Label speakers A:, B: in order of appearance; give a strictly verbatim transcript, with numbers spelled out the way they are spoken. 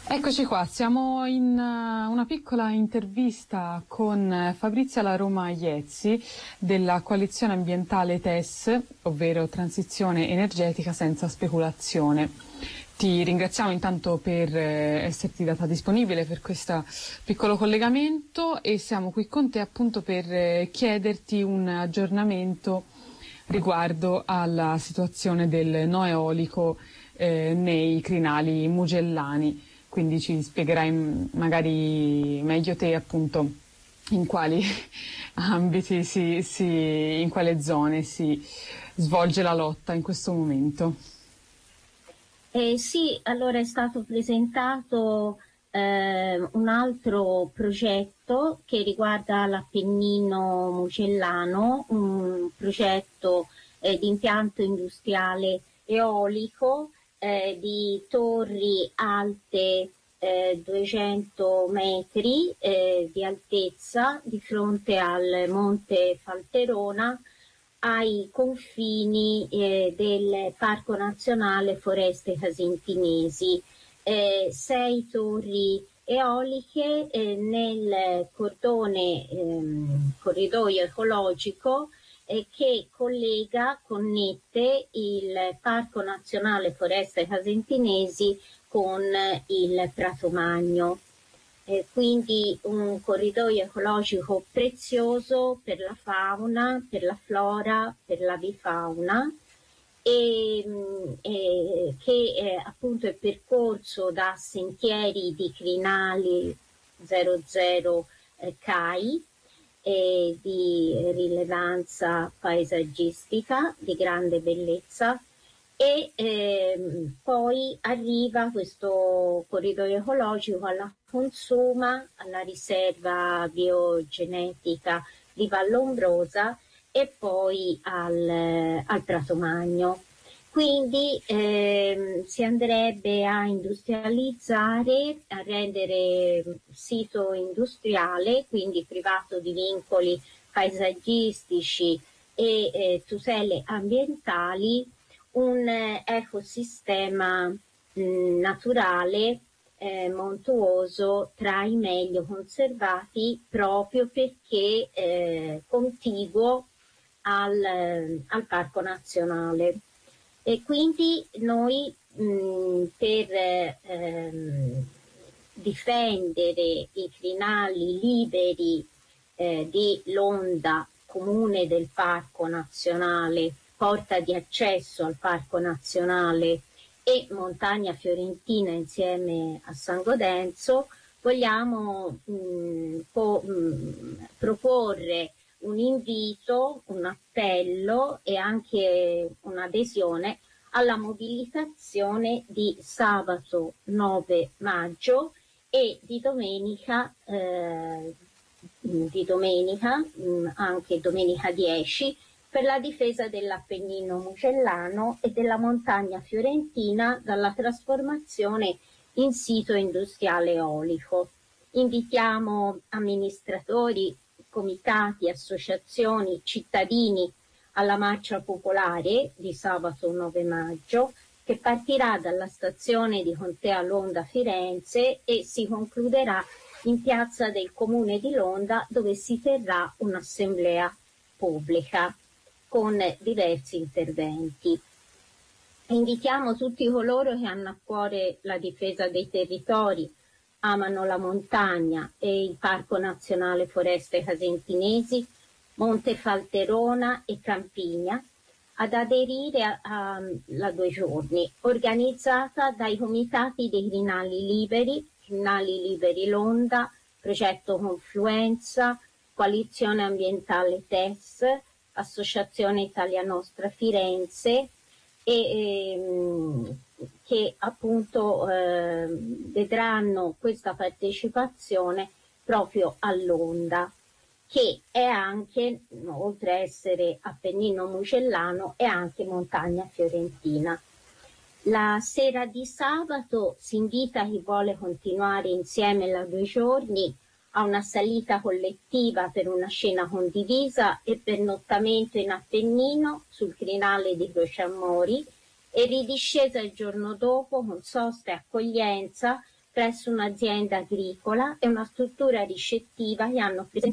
A: Eccoci qua, siamo in uh, una piccola intervista con uh, Fabrizia La Roma Iezzi della coalizione ambientale T E S, ovvero Transizione Energetica Senza Speculazione. Ti ringraziamo intanto per eh, esserti data disponibile per questo piccolo collegamento e siamo qui con te appunto per eh, chiederti un aggiornamento riguardo alla situazione del no eolico eh, nei crinali mugellani. Quindi ci spiegherai magari meglio te appunto in quali ambiti, si, si, in quale zone si svolge la lotta in questo momento.
B: Eh, sì, allora è stato presentato eh, un altro progetto che riguarda l'Appennino Mugellano, un progetto eh, di impianto industriale eolico eh, di torri alte eh, duecento metri eh, di altezza di fronte al Monte Falterona, ai confini eh, del Parco Nazionale Foreste Casentinesi. Eh, sei torri eoliche eh, nel cordone ehm, corridoio ecologico eh, che collega, connette il Parco Nazionale Foreste Casentinesi con il Prato Magno. Eh, quindi un corridoio ecologico prezioso per la fauna, per la flora, per l'avifauna e, e che eh, appunto è percorso da sentieri di crinali zero zero eh, C A I eh, di rilevanza paesaggistica di grande bellezza. E ehm, poi arriva questo corridoio ecologico alla Consuma, alla riserva biogenetica di Vallombrosa e poi al, al Prato Magno. Quindi ehm, si andrebbe a industrializzare, a rendere sito industriale, quindi privato di vincoli paesaggistici e eh, tutele ambientali, un ecosistema mh, naturale eh, montuoso tra i meglio conservati proprio perché eh, contiguo al, al Parco Nazionale. E quindi noi mh, per ehm, difendere i crinali liberi eh, di Londa, comune del Parco Nazionale, porta di accesso al Parco Nazionale e Montagna Fiorentina insieme a San Godenzo, vogliamo mh, po- mh, proporre un invito, un appello e anche un'adesione alla mobilitazione di sabato nove maggio e di domenica, eh, di domenica mh, anche domenica dieci, per la difesa dell'Appennino Mugellano e della Montagna Fiorentina dalla trasformazione in sito industriale eolico. Invitiamo amministratori, comitati, associazioni, cittadini alla marcia popolare di sabato nove maggio, che partirà dalla stazione di Contea Londa Firenze e si concluderà in piazza del Comune di Londa, dove si terrà un'assemblea pubblica con diversi interventi. Invitiamo tutti coloro che hanno a cuore la difesa dei territori, amano la montagna e il Parco Nazionale Foreste Casentinesi, Monte Falterona e Campigna, ad aderire alla due giorni, organizzata dai comitati dei Crinali Liberi, Crinali Liberi Londa, Progetto Confluenza, Coalizione Ambientale T E S, Associazione Italia Nostra Firenze, e ehm, che appunto eh, vedranno questa partecipazione proprio all'Onda, che è anche, oltre a essere Appennino Mugellano, è anche Montagna Fiorentina. La sera di sabato si invita chi vuole continuare insieme la due giorni a una salita collettiva per una cena condivisa e pernottamento in Appennino sul crinale di Croce Mori e ridiscesa il giorno dopo con sosta e accoglienza presso un'azienda agricola e una struttura ricettiva e hanno preso